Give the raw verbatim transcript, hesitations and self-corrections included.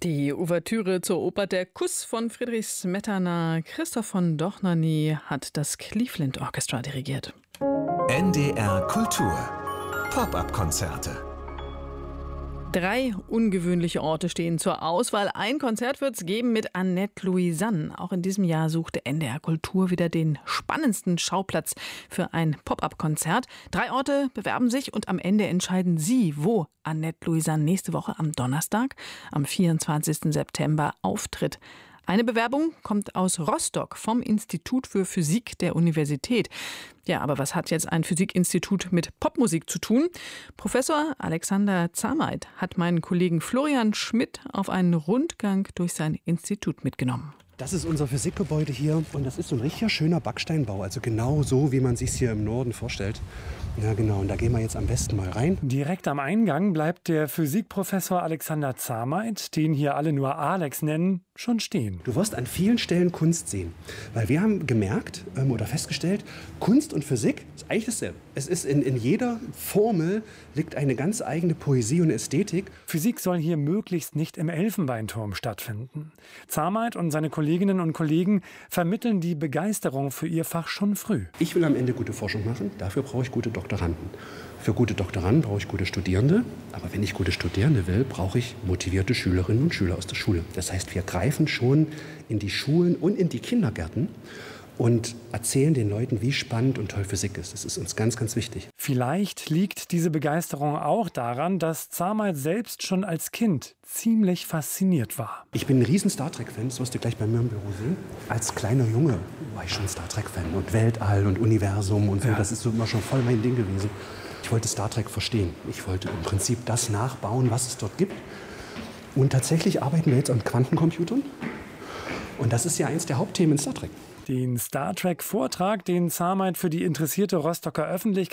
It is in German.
Die Ouvertüre zur Oper Der Kuss von Friedrich Smetana. Christoph von Dohnanyi hat das Cleveland Orchestra dirigiert. N D R Kultur. Pop-up-Konzerte. Drei ungewöhnliche Orte stehen zur Auswahl. Ein Konzert wird es geben mit Annette Louisanne. Auch in diesem Jahr suchte N D R Kultur wieder den spannendsten Schauplatz für ein Pop-up-Konzert. Drei Orte bewerben sich und am Ende entscheiden Sie, wo Annette Louisanne nächste Woche am Donnerstag, am vierundzwanzigsten September, auftritt. Eine Bewerbung kommt aus Rostock vom Institut für Physik der Universität. Ja, aber was hat jetzt ein Physikinstitut mit Popmusik zu tun? Professor Alexander Zameid hat meinen Kollegen Florian Schmidt auf einen Rundgang durch sein Institut mitgenommen. Das ist unser Physikgebäude hier und das ist so ein richtig schöner Backsteinbau, also genau so, wie man sich es hier im Norden vorstellt. Ja genau, und da gehen wir jetzt am besten mal rein. Direkt am Eingang bleibt der Physikprofessor Alexander Zameid, den hier alle nur Alex nennen, schon stehen. Du wirst an vielen Stellen Kunst sehen, weil wir haben gemerkt ähm, oder festgestellt, Kunst und Physik ist eigentlich dasselbe. Es ist in, in jeder Formel liegt eine ganz eigene Poesie und Ästhetik. Physik soll hier möglichst nicht im Elfenbeinturm stattfinden. Zameid und seine Kolleginnen und Kollegen vermitteln die Begeisterung für ihr Fach schon früh. Ich will am Ende gute Forschung machen, dafür brauche ich gute Doktoranden. Für gute Doktoranden brauche ich gute Studierende, aber wenn ich gute Studierende will, brauche ich motivierte Schülerinnen und Schüler aus der Schule. Das heißt, wir greifen schon in die Schulen und in die Kindergärten und erzählen den Leuten, wie spannend und toll Physik ist. Das ist uns ganz, ganz wichtig. Vielleicht liegt diese Begeisterung auch daran, dass Zameid selbst schon als Kind ziemlich fasziniert war. Ich bin ein riesen Star Trek-Fan, das wirst du gleich bei mir im Büro sehen. Als kleiner Junge war ich schon Star Trek-Fan und Weltall und Universum und so. Ja. Das ist so immer schon voll mein Ding gewesen. Ich wollte Star Trek verstehen. Ich wollte im Prinzip das nachbauen, was es dort gibt. Und tatsächlich arbeiten wir jetzt an Quantencomputern. Und das ist ja eins der Hauptthemen in Star Trek. Den Star Trek-Vortrag, den Zameid für die interessierte Rostocker Öffentlichkeit